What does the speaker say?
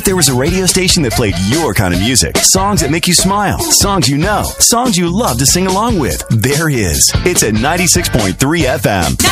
If there was a radio station that played your kind of music, songs that make you smile, songs you know, songs you love to sing along with, there is. It's at 96.3 FM.